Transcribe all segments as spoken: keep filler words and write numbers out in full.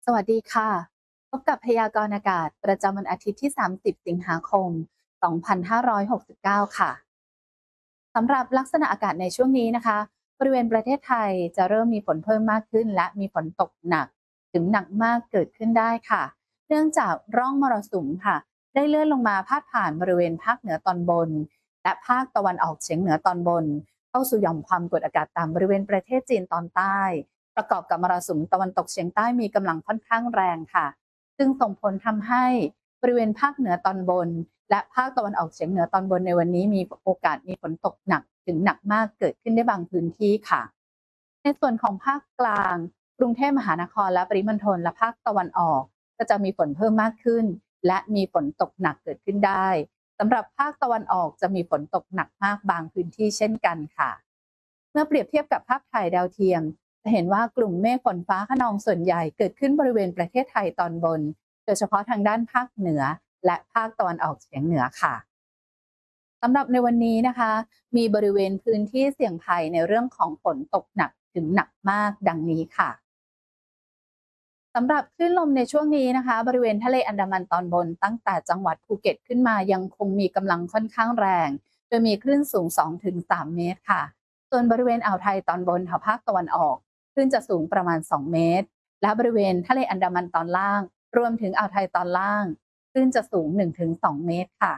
สวัสดีค่ะพบกับพยากรณ์อากาศประจำวันอาทิตย์ที่ สามสิบ สิงหาคม สองพันห้าร้อยหกสิบเก้า ค่ะสำหรับลักษณะอากาศในช่วงนี้นะคะบริเวณประเทศไทยจะเริ่มมีฝนเพิ่มมากขึ้นและมีฝนตกหนักถึงหนักมากเกิดขึ้นได้ค่ะเนื่องจากร่องมรสุมค่ะได้เลื่อนลงมาพาดผ่านบริเวณภาคเหนือตอนบนและภาคตะวันออกเฉียงเหนือตอนบนเข้าสู่หย่อมความกดอากาศต่ำบริเวณประเทศจีนตอนใต้ ประกอบกับมรสุมตะวันตกเฉียงใต้มีกำลังค่อนข้างแรงค่ะซึ่งส่งผลทำให้บริเวณภาคเหนือตอนบนและภาคตะวันออกเฉียงเหนือตอนบนในวันนี้มีโอกาสมีฝนตกหนักถึงหนักมากเกิดขึ้นได้บางพื้นที่ค่ะในส่วนของภาคกลางกรุงเทพมหานครและปริมณฑลและภาคตะวันออกก็จะมีฝนเพิ่มมากขึ้นและมีฝนตกหนักเกิดขึ้นได้สำหรับภาคตะวันออกจะมีฝนตกหนักมากบางพื้นที่เช่นกันค่ะเมื่อเปรียบเทียบกับภาพถ่ายดาวเทียม จะเห็นว่ากลุ่มเมฆฝนฟ้าคะนองส่วนใหญ่เกิดขึ้นบริเวณประเทศไทยตอนบนโดยเฉพาะทางด้านภาคเหนือและภาคตะวันออกเฉียงเหนือค่ะสำหรับในวันนี้นะคะมีบริเวณพื้นที่เสี่ยงภัยในเรื่องของฝนตกหนักถึงหนักมากดังนี้ค่ะสำหรับคลื่นลมในช่วงนี้นะคะบริเวณทะเลอันดามันตอนบนตั้งแต่จังหวัดภูเก็ตขึ้นมายังคงมีกำลังค่อนข้างแรงโดยมีคลื่นสูง สองถึงสาม เมตรค่ะส่วนบริเวณอ่าวไทยตอนบนแถวภาคตะวันออก คลื่นจะสูงประมาณ สอง เมตร และบริเวณทะเลอันดามันตอนล่าง รวมถึงอ่าวไทยตอนล่าง คลื่นจะสูง หนึ่งถึงสอง เมตรค่ะ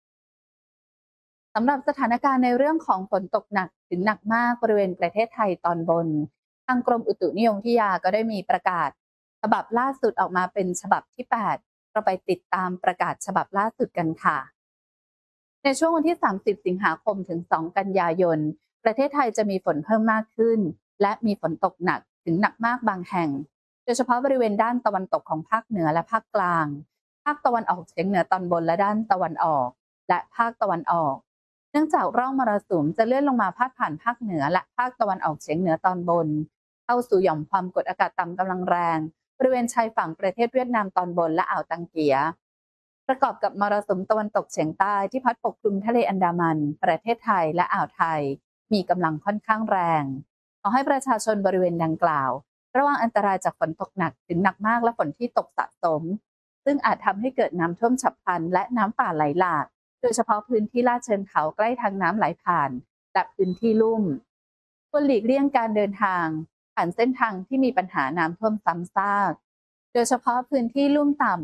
สำหรับสถานการณ์ในเรื่องของฝนตกหนักถึงหนักมากบริเวณประเทศไทยตอนบน ทางกรมอุตุนิยมวิทยาก็ได้มีประกาศฉบับล่าสุดออกมาเป็นฉบับที่ แปด เราไปติดตามประกาศฉบับล่าสุดกันค่ะ ในช่วงวันที่ สามสิบ สิงหาคมถึง สอง กันยายน ประเทศไทยจะมีฝนเพิ่มมากขึ้น และมีฝนตกหนักถึงหนักมากบางแห่ง โดยเฉพาะบริเวณด้านตะวันตกของภาคเหนือและภาคกลาง ภาคตะวันออกเฉียงเหนือตอนบนและด้านตะวันออก และภาคตะวันออก เนื่องจากร่องมรสุมจะเลื่อนลงมาพาดผ่านภาคเหนือและภาคตะวันออกเฉียงเหนือตอนบน เข้าสู่หย่อมความกดอากาศต่ำกำลังแรง บริเวณชายฝั่งประเทศเวียดนามตอนบนและอ่าวตังเกีย ประกอบกับมรสุมตะวันตกเฉียงใต้ที่พัดปกคลุมทะเลอันดามัน ประเทศไทยและอ่าวไทย มีกำลังค่อนข้างแรง ขอให้ประชาชนบริเวณดังกล่าว ระวังอันตรายจากฝนตกหนักถึงหนักมากและฝนที่ตกสะสม ซึ่งอาจทำให้เกิดน้ำท่วมฉับพลันและน้ำป่าไหลหลาก โดยเฉพาะพื้นที่ลาดเชิงเขาใกล้ทางน้ำไหลผ่านและพื้นที่ลุ่มควรหลีกเลี่ยงการเดินทางผ่านเส้นทางที่มีปัญหาน้ำท่วมซ้ำซาก โดยเฉพาะพื้นที่ลุ่มต่